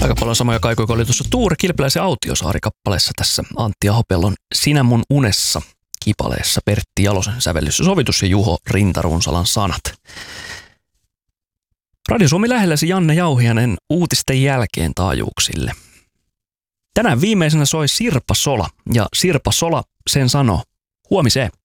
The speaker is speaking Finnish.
Aika paljon samoja kaikuja kuin oli tuossa Tuure Kilpeläisen Autiosaari-kappaleessa tässä Antti Ahopellon Sinä mun unessa -kipaleessa, Pertti Jalosen sävellys ja sovitus ja Juho Rintarunsalan sanat. Radio Suomi lähelläsi Janne Jauhianen uutisten jälkeen taajuuksille. Tänään viimeisenä soi Sirpa Sola ja Sirpa Sola sen sanoo: huomiseen.